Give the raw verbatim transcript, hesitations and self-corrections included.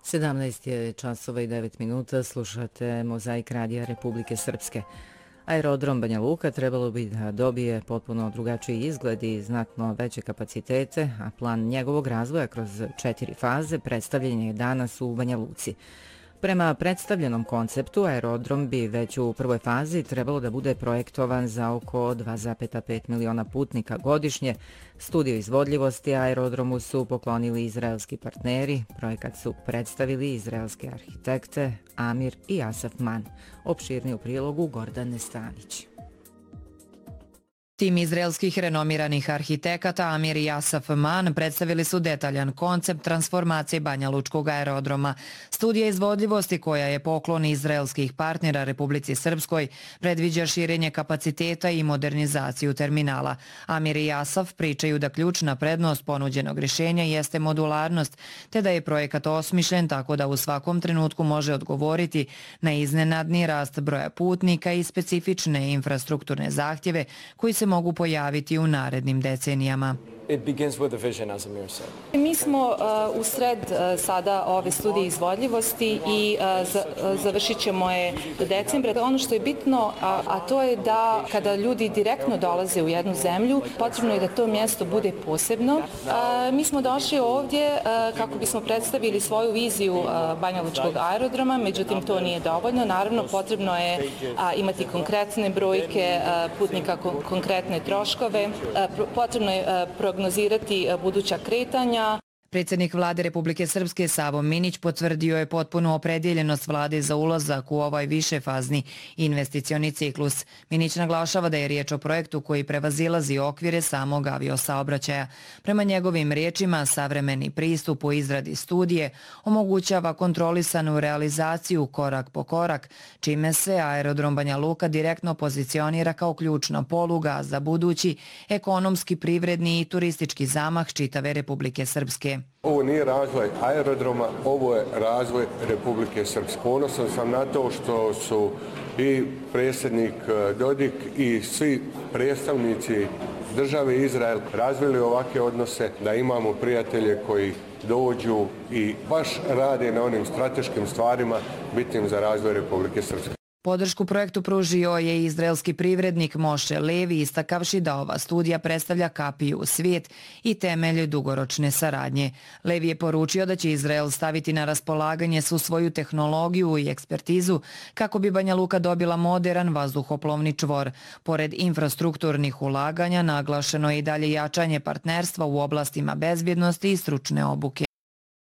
sedamnaest je časova i devet minuta, slušate Mozaik radija Republike Srpske. Aerodrom Banja Luka trebalo bi da dobije potpuno drugačiji izgled i znatno veće kapacitete, a plan njegovog razvoja kroz četiri faze predstavljen je danas u Banja Luci. Prema predstavljenom konceptu, aerodrom bi već u prvoj fazi trebalo da bude projektovan za oko dva zarez pet miliona putnika godišnje. Studiju izvodljivosti aerodromu su poklonili izraelski partneri. Projekat su predstavili izraelske arhitekte Amir i Asaf Man. Opširni u prilogu Gordane Stanić. Tim izraelskih renomiranih arhitekata Amir i Asaf Man predstavili su detaljan koncept transformacije Banja Lučkog aerodroma. Studija izvodljivosti, koja je poklon izraelskih partnera Republici Srpskoj, predviđa širenje kapaciteta i modernizaciju terminala. Amir i Asaf pričaju da ključna prednost ponuđenog rješenja jeste modularnost, te da je projekat osmišljen tako da u svakom trenutku može odgovoriti na iznenadni rast broja putnika i specifične infrastrukturne zahtjeve koji se mogu pojaviti u narednim decenijama. Mi smo uh, u sred uh, sada ove studije izvodljivosti i uh, za, uh, završit ćemo je do decembra. Ono što je bitno, a, a to je da kada ljudi direktno dolaze u jednu zemlju, potrebno je da to mjesto bude posebno. Uh, mi smo došli ovdje uh, kako bismo predstavili svoju viziju uh, Banja Lučkog aerodroma, međutim to nije dovoljno. Naravno, potrebno je uh, imati konkretne brojke uh, putnika, kon- konkretne troškove. Uh, potrebno je uh, prognozirati buduća kretanja. Predsjednik Vlade Republike Srpske Savo Minić potvrdio je potpunu opredjeljenost Vlade za ulazak u ovaj višefazni investicioni ciklus. Minić naglašava da je riječ o projektu koji prevazilazi okvire samog aviosaobraćaja. Prema njegovim riječima, savremeni pristup u izradi studije omogućava kontrolisanu realizaciju korak po korak, čime se aerodrom Banja Luka direktno pozicionira kao ključna poluga za budući ekonomski, privredni i turistički zamah čitave Republike Srpske. Ovo nije razvoj aerodroma, ovo je razvoj Republike Srpske. Ponosan sam na to što su i predsjednik Dodik i svi predstavnici države Izrael razvili ovakve odnose, da imamo prijatelje koji dođu i baš rade na onim strateškim stvarima bitnim za razvoj Republike Srpske. Podršku projektu pružio je izraelski privrednik Moše Levi, istakavši da ova studija predstavlja kapiju u svijet i temelj dugoročne saradnje. Levi je poručio da će Izrael staviti na raspolaganje svu svoju tehnologiju i ekspertizu kako bi Banja Luka dobila moderan vazduhoplovni čvor. Pored infrastrukturnih ulaganja, naglašeno je i dalje jačanje partnerstva u oblastima bezbjednosti i stručne obuke.